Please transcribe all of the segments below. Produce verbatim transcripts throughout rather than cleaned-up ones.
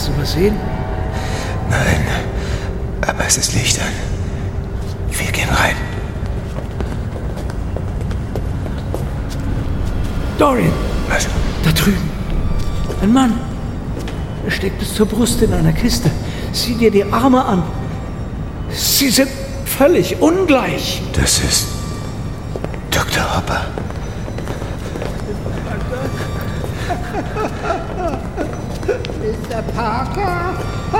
Kannst du was sehen? Nein, aber es ist Licht an. Wir gehen rein. Dorian! Was? Da drüben. Ein Mann. Er steckt bis zur Brust in einer Kiste. Sieh dir die Arme an. Sie sind völlig ungleich. Das ist Doktor Hopper. Mister Parker?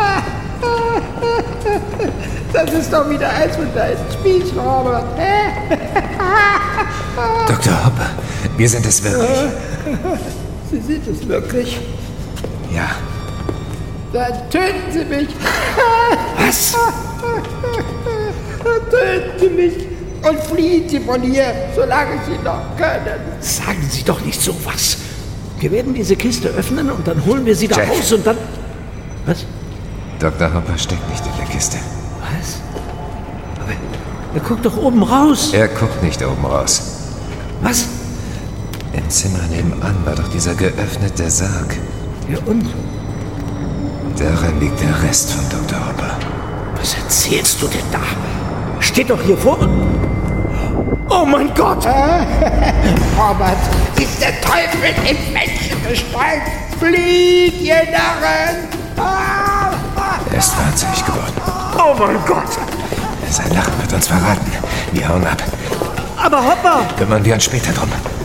Das ist doch wieder eins von deinen Spießraubern. Doktor Hopper, wir sind es wirklich. Sie sind es wirklich? Ja. Dann töten Sie mich. Was? Töten Sie mich und fliehen Sie von hier, solange Sie noch können. Sagen Sie doch nicht sowas. Wir werden diese Kiste öffnen und dann holen wir sie da Jack. raus und dann... Was? Doktor Hopper steckt nicht in der Kiste. Was? Aber er guckt doch oben raus. Er guckt nicht oben raus. Was? Im Zimmer nebenan war doch dieser geöffnete Sarg. Ja und? Darin liegt der Rest von Doktor Hopper. Was erzählst du denn da? Steht doch hier vor und... Oh mein Gott! Robert ist der Teufel im Menschengestalt. Flieht, ihr Narren! Ah, ah. Er ist wahnsinnig geworden. Oh mein Gott! Sein Lachen wird uns verraten. Wir hauen ab. Aber Hopper! Kümmern wir uns später drum.